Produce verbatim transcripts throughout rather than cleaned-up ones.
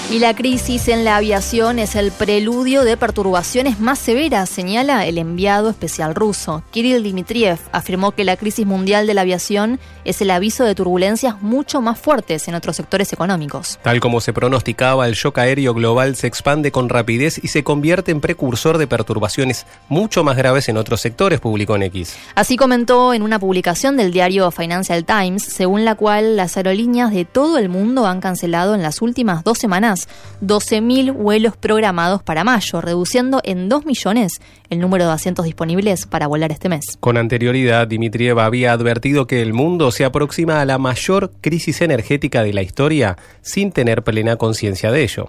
Y la crisis en la aviación es el preludio de perturbaciones más severas, señala el enviado especial ruso. Kirill Dmitriev afirmó que la crisis mundial de la aviación es el aviso de turbulencias mucho más fuertes en otros sectores económicos. Tal como se pronosticaba, el shock aéreo global se expande con rapidez y se convierte en precursor de perturbaciones mucho más graves en otros sectores, publicó en X. Así comentó en una publicación del diario Financial Times, según la cual las aerolíneas de todo el mundo han cancelado en las últimas dos semanas doce mil vuelos programados para mayo, reduciendo en dos millones el número de asientos disponibles para volar este mes. Con anterioridad, Dmitriev había advertido que el mundo se aproxima a la mayor crisis energética de la historia sin tener plena conciencia de ello.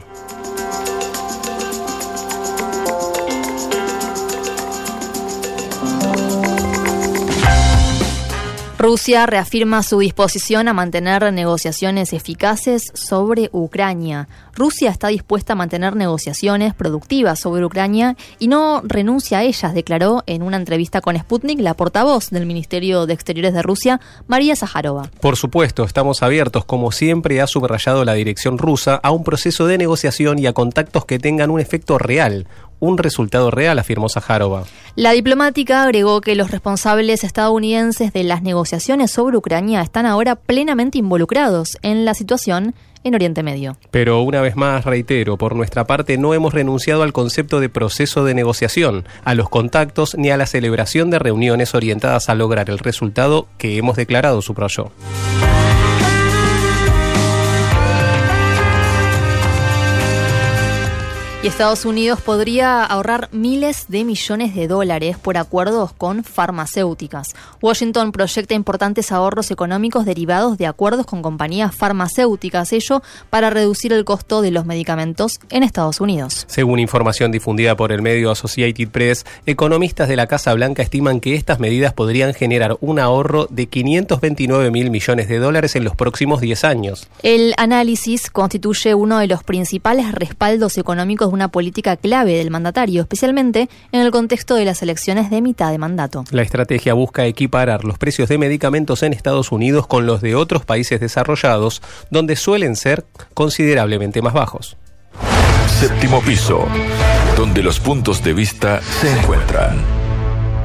Rusia reafirma su disposición a mantener negociaciones eficaces sobre Ucrania. Rusia está dispuesta a mantener negociaciones productivas sobre Ucrania y no renuncia a ellas, declaró en una entrevista con Sputnik la portavoz del Ministerio de Exteriores de Rusia, María Zaharova. Por supuesto, estamos abiertos, como siempre ha subrayado la dirección rusa, a un proceso de negociación y a contactos que tengan un efecto real. Un resultado real, afirmó Zaharova. La diplomática agregó que los responsables estadounidenses de las negociaciones sobre Ucrania están ahora plenamente involucrados en la situación en Oriente Medio. Pero una vez más reitero, por nuestra parte no hemos renunciado al concepto de proceso de negociación, a los contactos ni a la celebración de reuniones orientadas a lograr el resultado que hemos declarado, subrayó. Y Estados Unidos podría ahorrar miles de millones de dólares por acuerdos con farmacéuticas. Washington proyecta importantes ahorros económicos derivados de acuerdos con compañías farmacéuticas, ello para reducir el costo de los medicamentos en Estados Unidos. Según información difundida por el medio Associated Press, economistas de la Casa Blanca estiman que estas medidas podrían generar un ahorro de quinientos veintinueve mil millones de dólares en los próximos diez años. El análisis constituye uno de los principales respaldos económicos de una política clave del mandatario, especialmente en el contexto de las elecciones de mitad de mandato. La estrategia busca equiparar los precios de medicamentos en Estados Unidos con los de otros países desarrollados, donde suelen ser considerablemente más bajos. Séptimo piso, donde los puntos de vista se encuentran.